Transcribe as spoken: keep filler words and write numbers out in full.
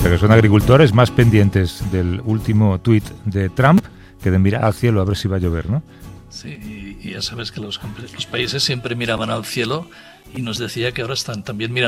sea que son agricultores más pendientes del último tuit de Trump que de mirar al cielo a ver si va a llover, ¿no? Sí, y, y ya sabes que los, los países siempre miraban al cielo y nos decía que ahora están también mirando